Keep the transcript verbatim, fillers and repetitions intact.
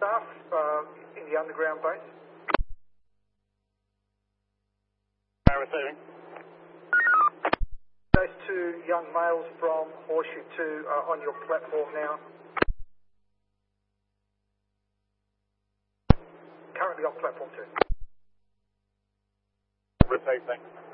staff uh, in the underground base. Receiving. Those two young males from Horseshoe two are on your platform now. Currently on platform two. Received, thanks.